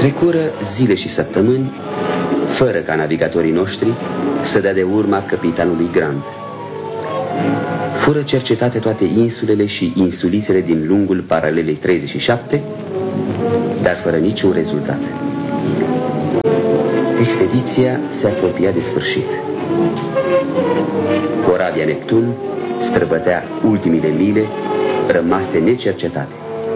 Trecură zile și săptămâni fără ca navigatorii noștri să dea de urma capitanului Grant. Fură cercetate toate insulele și insulițele din lungul paralelei 37, dar fără niciun rezultat. Expediția se apropia de sfârșit. Corabia Neptun străbătea ultimile mile rămase necercetate.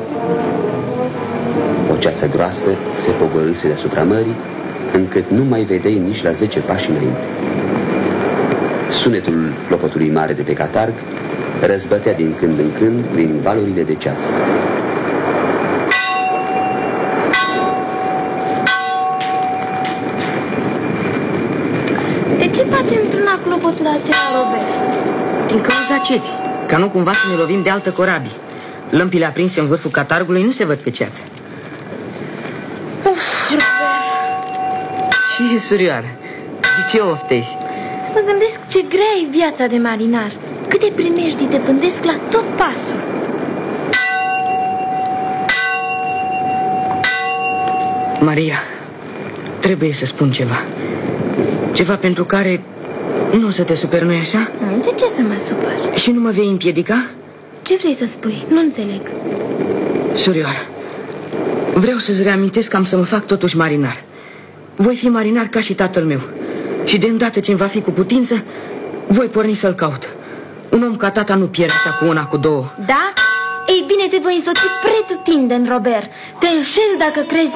O ceață groasă se pogorâse deasupra mării, încât nu mai vedeai nici la 10 pași înainte. Sunetul clopotului mare de pe catarg răzbătea din când în când prin valurile de ceață. De ce bate într-una clopotul acela, Robert? Din cauza ceții, ca nu cumva să ne lovim de altă corabie. Lămpile aprinse în vârful catargului nu se văd pe ceață. Robert. Și surioară, de ce oftezi? Mă gândesc ce grea e viața de marinar. Câte primejdii te pândesc la tot pasul. Maria, trebuie să spun ceva. Ceva pentru care nu o să te superi, nu-i așa? De ce să mă supăr? Și nu mă vei împiedica? Ce vrei să spui? Nu înțeleg. Surioară, vreau să-ți reamintesc că am să mă fac totuși marinar. Voi fi marinar ca și tatăl meu. Și de îndată ce-mi va fi cu putință, voi porni să-l caut. Un om ca tata nu pierde așa cu una, cu două. Da? Ei bine, te voi însoți pretutindeni, Robert. Te înșel dacă crezi...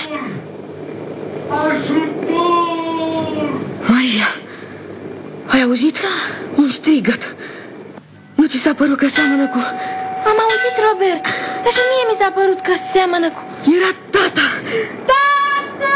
Ajutor! Maria, ai auzit? Un strigăt. Nu ți s-a părut că seamănă cu... Am auzit, Robert, dar și mie mi s-a părut că seamănă cu... Era tata! Tata!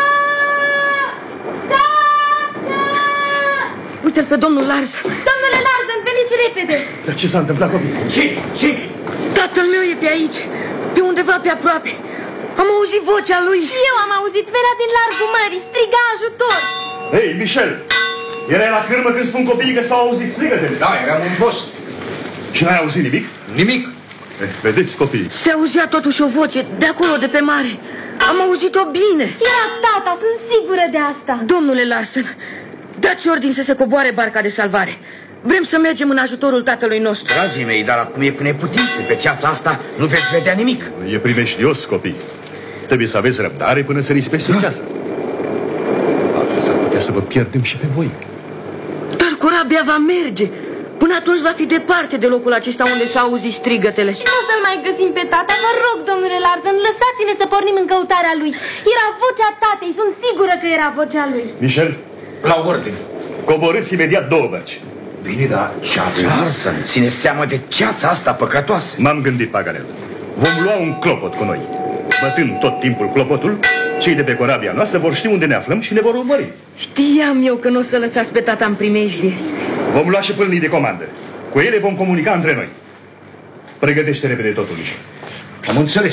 Tata! Uite-l pe domnul Larsen. Domnule Larsen, veniți repede! Dar ce s-a întâmplat, copii? Ce? Tatăl meu e pe aici, pe undeva pe aproape. Am auzit vocea lui. Și eu am auzit, venea din largul mării, striga ajutor. Hei, Michel! Erai la cârmă când spun copiii că s-au auzit strigătele. Da, eram în post. Și n-ai auzit nimic? Nimic. Vedeți, copii? Se auzea totuși o voce de acolo, de pe mare. Am auzit-o bine. Era tata, sunt sigură de asta. Domnule Larsen, dați ordin să se coboare barca de salvare. Vrem să mergem în ajutorul tatălui nostru. Dragii mei, dar acum e cu neputință. Pe ceața asta nu veți vedea nimic. E primejdios, copii. Trebuie să aveți răbdare până să rispeți ceasa. Altfel s-ar putea să vă pierdem și pe voi. Dar corabia va merge. Până atunci va fi departe de locul acesta unde s-au auzit strigătele. Și nu o să-l mai găsim pe tata. Vă rog, domnule Larsen, lăsați-ne să pornim în căutarea lui. Era vocea tatei, sunt sigură că era vocea lui. Michel? La ordine. Coborâți imediat 2 bărci. Bine, dar ceața, Larsen, ține seama de ceața asta păcătoasă. M-am gândit, Paganel. Vom lua un clopot cu noi. Bătând tot timpul clopotul, cei de pe corabia noastră vor ști unde ne aflăm și ne vor urmări. Știam eu că nu o să lăsați pe tata în primejdie. Vom lua și pâlnii de comandă. Cu ele vom comunica între noi. Pregătește repede totul, Michel. Am înțeles.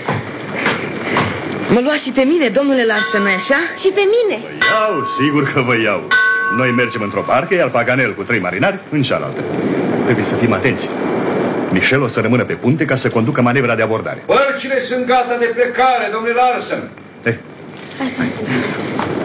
Mă lua și pe mine, domnule Larsen, nu-i așa? Și pe mine. Vă iau, sigur că vă iau. Noi mergem într-o barcă, iar Paganel cu 3 marinari în cealaltă. Trebuie să fim atenți. Michel o să rămână pe punte ca să conducă manevra de abordare. Bărcile sunt gata de plecare, domnule Larsen. Hai să